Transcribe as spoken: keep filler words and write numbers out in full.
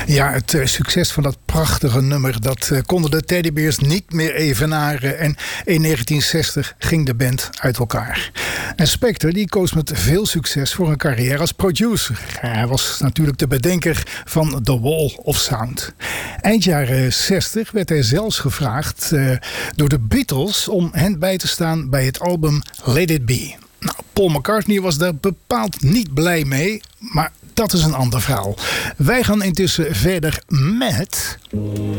Ja, het uh, succes van dat prachtige nummer, dat uh, konden de Teddybears niet meer evenaren. En in negentien zestig ging de band uit elkaar. En Spector die koos met veel succes voor een carrière als producer. Hij was natuurlijk de bedenker van The Wall of Sound. Eind jaren zestig werd hij zelfs gevraagd uh, door de Beatles om hen bij te staan bij het album Let It Be. Nou, Paul McCartney was daar bepaald niet blij mee, maar dat is een ander verhaal. Wij gaan intussen verder met